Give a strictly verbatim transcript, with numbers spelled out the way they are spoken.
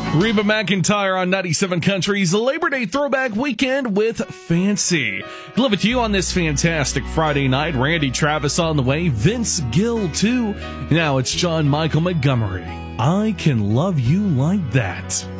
Reba McEntire on ninety-seven Country's Labor Day Throwback Weekend with Fancy. Love it to you on this fantastic Friday night. Randy Travis on the way. Vince Gill, too. Now it's John Michael Montgomery. I Can Love You Like That.